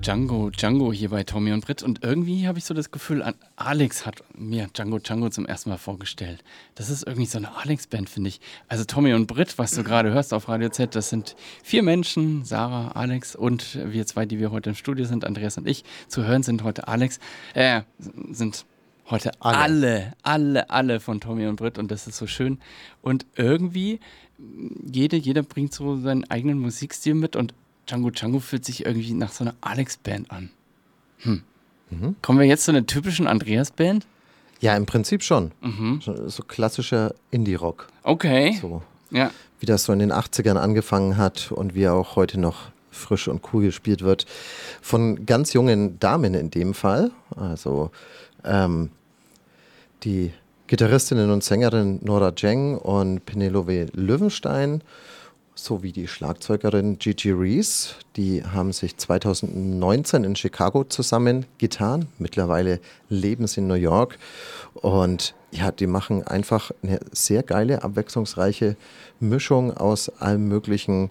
Django hier bei Tommy und Britt. Und irgendwie habe ich so das Gefühl, Alex hat mir Django zum ersten Mal vorgestellt. Das ist irgendwie so eine Alex-Band, finde ich. Also Tommy und Britt, was du gerade hörst auf Radio Z, das sind 4 Menschen, Sarah, Alex und wir 2, die wir heute im Studio sind, Andreas und ich. Zu hören sind heute sind heute alle von Tommy und Britt und das ist so schön. Und irgendwie, jeder bringt so seinen eigenen Musikstil mit und Django fühlt sich irgendwie nach so einer Alex-Band an. Kommen wir jetzt zu einer typischen Andreas-Band? Ja, im Prinzip schon. So klassischer Indie-Rock. Okay. So, Ja. wie das so in den 80ern angefangen hat und wie auch heute noch frisch und cool gespielt wird. Von ganz jungen Damen in dem Fall. Also die Gitarristinnen und Sängerin Nora Jeng und Penelope Löwenstein sowie die Schlagzeugerin Gigi Reese, die haben sich 2019 in Chicago zusammengetan. Mittlerweile leben sie in New York und ja, die machen einfach eine sehr geile, abwechslungsreiche Mischung aus allen möglichen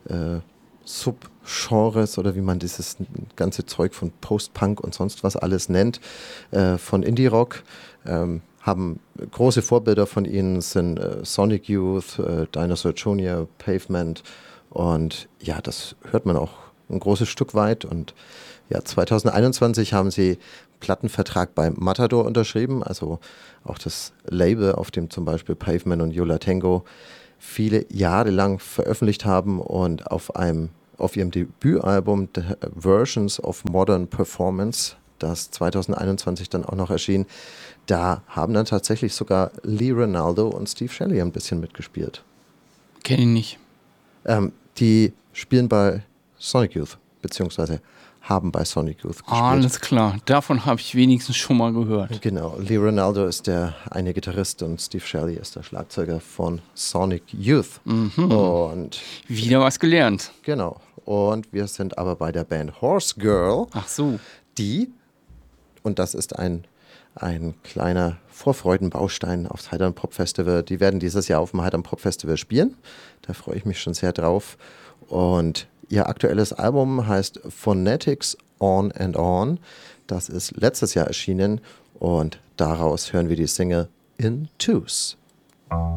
Subgenres oder wie man dieses ganze Zeug von Post-Punk und sonst was alles nennt, von Indie-Rock. Haben große Vorbilder von ihnen sind Sonic Youth, Dinosaur Jr., Pavement und ja, das hört man auch ein großes Stück weit und ja, 2021 haben sie Plattenvertrag bei Matador unterschrieben, also auch das Label, auf dem zum Beispiel Pavement und Yo La Tengo viele Jahre lang veröffentlicht haben und auf ihrem Debütalbum The Versions of Modern Performance, das 2021 dann auch noch erschien, da haben dann tatsächlich sogar Lee Ranaldo und Steve Shelley ein bisschen mitgespielt. Kenn ich nicht. Die spielen bei Sonic Youth, beziehungsweise haben bei Sonic Youth gespielt. Alles klar, davon habe ich wenigstens schon mal gehört. Genau, Lee Ranaldo ist der eine Gitarrist und Steve Shelley ist der Schlagzeuger von Sonic Youth. Und wieder was gelernt. Genau, und wir sind aber bei der Band Horse Girl. Ach so. Die, und das ist ein kleiner Vorfreudenbaustein aufs Heidern Pop Festival. Die werden dieses Jahr auf dem Heidern Pop Festival spielen. Da freue ich mich schon sehr drauf. Und ihr aktuelles Album heißt Phonetics On and On. Das ist letztes Jahr erschienen und daraus hören wir die Single In Twos.